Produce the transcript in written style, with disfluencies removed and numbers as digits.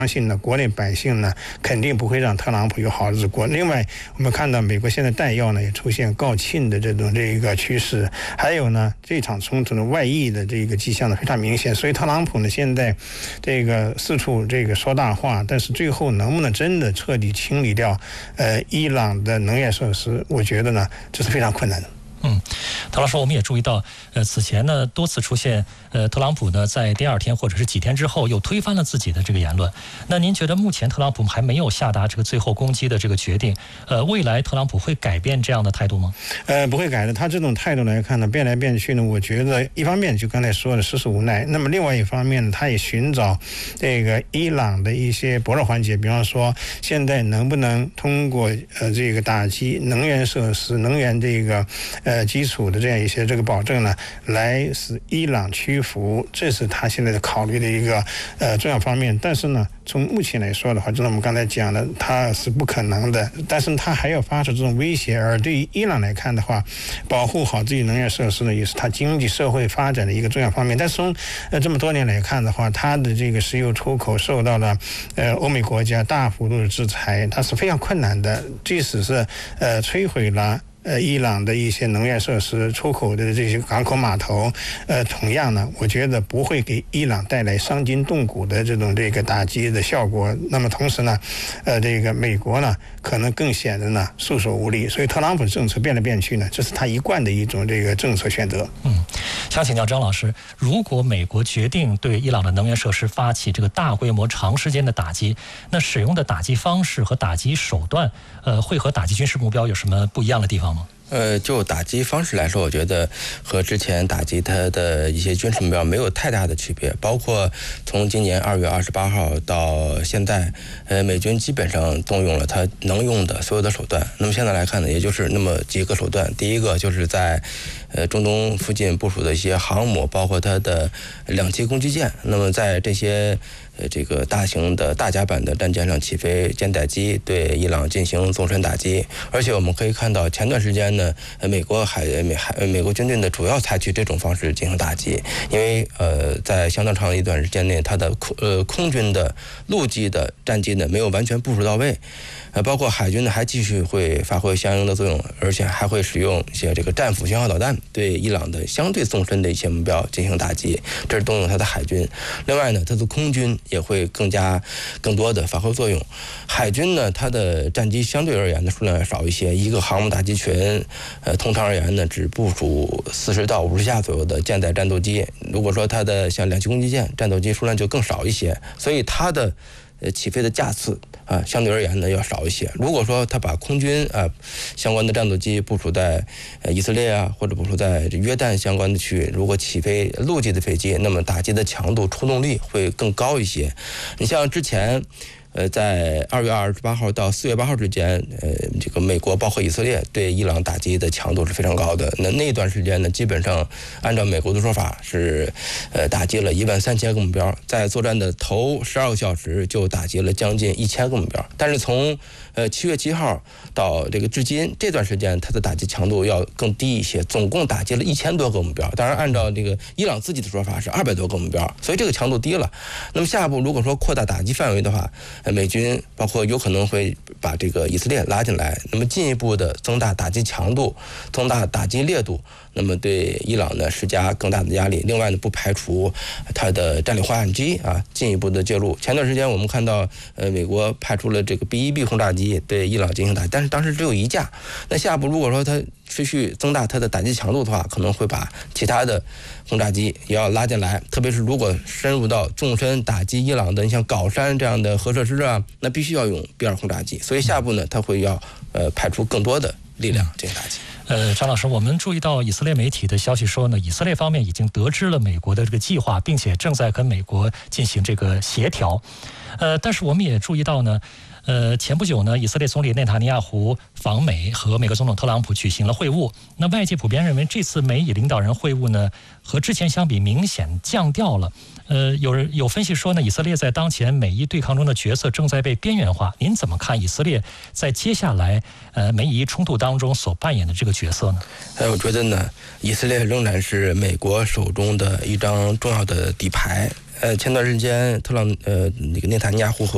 相信呢，国内百姓呢肯定不会让特朗普有好日子过。另外，我们看到美国现在弹药呢也出现告罄的这个趋势，还有呢这场冲突的外溢的这个迹象呢非常明显。所以特朗普呢现在这个四处这个说大话，但是最后能不能真的彻底清理掉伊朗的能源设施，我觉得呢这是非常困难的。 陶老师，我们也注意到，此前呢多次出现，特朗普呢在第二天或者是几天之后又推翻了自己的这个言论。那您觉得目前特朗普还没有下达这个最后攻击的这个决定，未来特朗普会改变这样的态度吗？ 不会改的。他这种态度来看呢，变来变去呢，我觉得一方面就刚才说的实属无奈，那么另外一方面呢，他也寻找这个伊朗的一些薄弱环节，比方说现在能不能通过这个打击能源设施、能源这个基础的这样一些这个保证呢，来使伊朗屈服，这是他现在的考虑的一个重要方面。但是呢，从目前来说的话，就像我们刚才讲的，他是不可能的，但是他还要发出这种威胁。而对于伊朗来看的话，保护好自己能源设施呢，也是他经济社会发展的一个重要方面。但是从这么多年来看的话，他的这个石油出口受到了欧美国家大幅度的制裁，它是非常困难的。即使是摧毁了伊朗的一些能源设施、出口的这些港口码头，同样呢，我觉得不会给伊朗带来伤筋动骨的这个打击的效果。那么同时呢，这个美国呢，可能更显得呢束手无力。所以特朗普政策变来变去呢，这是他一贯的一种这个政策选择。 想请教张老师，如果美国决定对伊朗的能源设施发起这个大规模、长时间的打击，那使用的打击方式和打击手段，会和打击军事目标有什么不一样的地方吗？ 就打击方式来说，我觉得和之前打击它的一些军事目标没有太大的区别。包括从今年2月28号到现在，美军基本上动用了它能用的所有的手段。那么现在来看呢，也就是那么几个手段。第一个就是在中东附近部署的一些航母，包括它的2栖攻击舰。那么在这些这个大型的大甲板的战舰上起飞舰载机，对伊朗进行纵深打击。而且我们可以看到，前段时间呢，美国军队呢主要采取这种方式进行打击，因为在相当长的一段时间内，它的空军的、陆基的战机呢没有完全部署到位。包括海军呢还继续会发挥相应的作用，而且还会使用一些这个战斧巡航导弹对伊朗的相对纵深的一些目标进行打击，这是动用它的海军。另外呢，它的空军也会更多的发挥作用。海军呢，它的战机相对而言的数量要少一些，一个航母打击群，通常而言呢，只部署40到50架左右的舰载战斗机。如果说它的像2栖攻击舰战斗机数量就更少一些，所以它的起飞的架次相对而言呢要少一些。如果说他把空军相关的战斗机部署在以色列或者部署在约旦相关的区域，如果起飞陆基的飞机，那么打击的强度、出动力会更高一些。你像之前在2月28号到4月8号之间，这个美国包括以色列对伊朗打击的强度是非常高的。那段时间呢，基本上按照美国的说法是，打击了13000个目标，在作战的头12个小时就打击了将近1000个目标。但是从7月7号到这个至今这段时间，它的打击强度要更低一些，总共打击了1000多个目标。当然，按照这个伊朗自己的说法是200多个目标，所以这个强度低了。那么下一步如果说扩大打击范围的话，美军包括有可能会把这个以色列拉进来，那么进一步的增大打击强度，增大打击烈度，那么对伊朗呢施加更大的压力。另外呢，不排除它的战略化战机进一步的介入。前段时间我们看到美国派出了这个 B-1B 轰炸机对伊朗进行打击，但是当时只有1架。那下一步如果说它持续增大它的打击强度的话，可能会把其他的轰炸机也要拉进来。特别是如果深入到纵深打击伊朗的，你像镐山这样的核设施那必须要用 B-2轰炸机。所以下一步呢，它会要派出更多的力量进行打击。 张老师，我们注意到以色列媒体的消息说呢，以色列方面已经得知了美国的这个计划，并且正在跟美国进行这个协调。但是我们也注意到呢，前不久呢，以色列总理内塔尼亚胡访美，和美国总统特朗普举行了会晤。那外界普遍认为，这次美以领导人会晤呢，和之前相比明显降调了。有分析说呢，以色列在当前美伊对抗中的角色正在被边缘化。您怎么看以色列在接下来美以冲突当中所扮演的这个角色呢？ 我觉得呢，以色列仍然是美国手中的一张重要的底牌。前段时间那个内塔尼亚胡和